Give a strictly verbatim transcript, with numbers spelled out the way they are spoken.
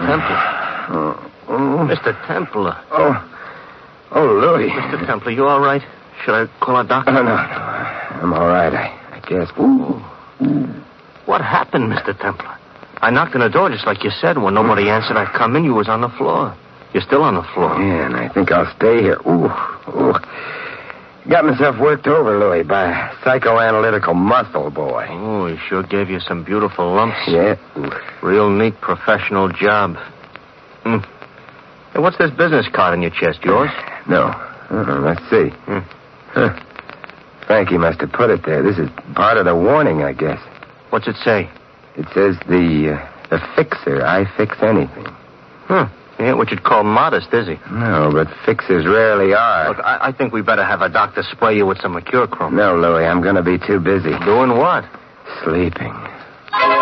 Templar. Oh, oh. Mister Templar. Oh. Oh, Louis. Mister Templar, you all right? Should I call a doctor? Oh, no, no. I'm all right, I, I guess. Ooh. Ooh. What happened, Mister Templar? I knocked on the door just like you said. When nobody answered, I come in. You was on the floor. You're still on the floor. Yeah, and I think I'll stay here. Ooh, ooh. Got myself worked over, Louis, by a psychoanalytical muscle boy. Oh, he sure gave you some beautiful lumps. Yeah. Real neat professional job. Hmm. Hey, what's this business card on your chest? Yours? No. Uh-uh, let's see. Hmm. Huh. Frankie must have put it there. This is part of the warning, I guess. What's it say? It says the, uh, the fixer. I fix anything. Huh. He ain't what you'd call modest, is he? No, but fixers rarely are. Look, I, I think we better have a doctor spray you with some mercurochrome. No, Louis, I'm going to be too busy. Doing what? Sleeping.